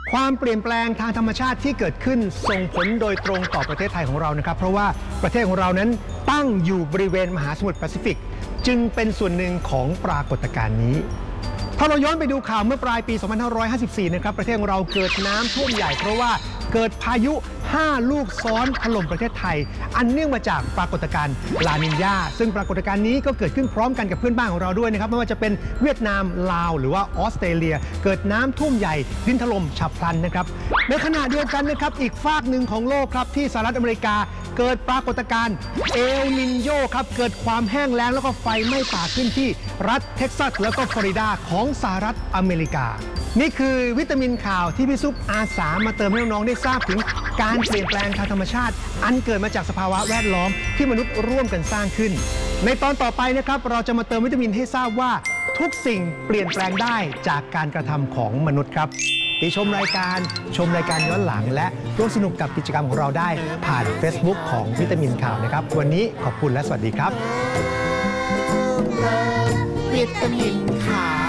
ความเปลี่ยนแปลงทางธรรมชาติที่เกิดขึ้นส่งผลโดยตรงต่อประเทศไทยของเรานะครับเพราะว่าประเทศของเรานั้นตั้งอยู่บริเวณมหาสมุทรแปซิฟิกจึงเป็นส่วนหนึ่งของปรากฏการณ์นี้ถ้าเราย้อนไปดูข่าวเมื่อปลายปี 2554 นะครับประเทศของเราเกิดน้ำท่วมใหญ่เพราะว่าเกิดพายุ 5 ลูกซ้อนถล่มประเทศไทยอันเนื่องมาจากปรากฏการณ์ลานิญญาซึ่งปรากฏการณ์นี้ก็เกิดขึ้นพร้อมกันกับเพื่อนบ้านของเราด้วยนะครับไม่ว่าจะเป็นเวียดนามลาวหรือว่าออสเตรเลียเกิดน้ำท่วมใหญ่ดินถล่มฉับพลันนะครับในขณะเดียวกันนะครับอีกฝากหนึ่งของโลกครับที่สหรัฐอเมริกาเกิดปรากฏการณ์เอลนินโยครับเกิดความแห้งแล้งแล้วก็ไฟไหม้ป่าขึ้นที่รัฐเท็กซัสแล้วก็ฟลอริดาของสหรัฐอเมริกานี่คือวิตามินข่าวที่พี่ซุปอาสามาเติมให้น้องๆได้ทราบถึงการเปลี่ยนแปลงทางธรรมชาติอันเกิดมาจากสภาวะแวดล้อมที่มนุษย์ร่วมกันสร้างขึ้นในตอนต่อไปนะครับเราจะมาเติมวิตามินให้ทราบว่าทุกสิ่งเปลี่ยนแปลงได้จากการกระทำของมนุษย์ครับติชมรายการย้อนหลังและร่วมสนุกกับกิจกรรมของเราได้ผ่าน Facebook ของวิตามินข่าวนะครับวันนี้ขอบคุณและสวัสดีครับวิตามินข่าว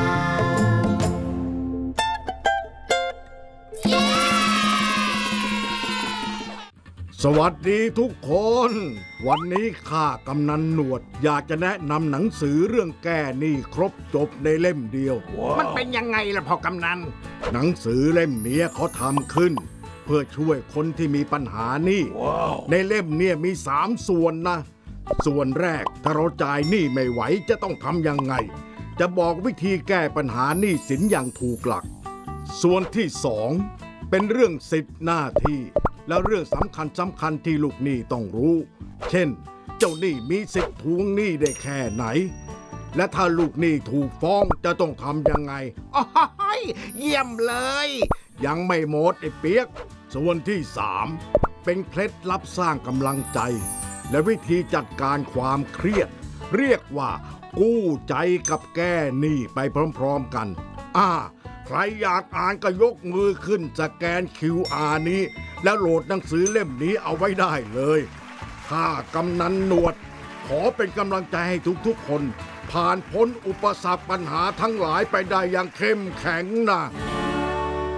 สวัสดีทุกคนวันนี้ข้ากำนันหนวดอยากจะแนะนำหนังสือเรื่องแก้หนี้ครบจบในเล่มเดียวมันเป็นยังไงล่ะพ่อกำนันหนังสือเล่มนี้เขาทำขึ้นเพื่อช่วยคนที่มีปัญหาหนี้ในเล่มเนี่ยมี3ส่วนนะส่วนแรกถ้าเราจ่ายหนี้ไม่ไหวจะต้องทำยังไงจะบอกวิธีแก้ปัญหาหนี้สินอย่างถูกหลักส่วนที่2เป็นเรื่องสิทธิหน้าที่และเรื่องสำคัญที่ลูกหนี้ต้องรู้เช่นเจ้าหนี้มีสิทธิ์ทวงหนี้ได้แค่ไหนและถ้าลูกหนี้ถูกฟ้องจะต้องทำยังไงอ๋อเยี่ยมเลยยังไม่หมดไอ้เปียกส่วนที่3เป็นเคล็ดลับสร้างกำลังใจและวิธีจัดการความเครียดเรียกว่ากู้ใจกับแก้หนี้ไปพร้อมๆกันใครอยากอ่านก็ยกมือขึ้นสแกน QR นี้แล้วโหลดหนังสือเล่มนี้เอาไว้ได้เลยข้ากำนันหนวดขอเป็นกำลังใจให้ทุกๆคนผ่านพ้นอุปสรรคปัญหาทั้งหลายไปได้อย่างเข้มแข็งนะ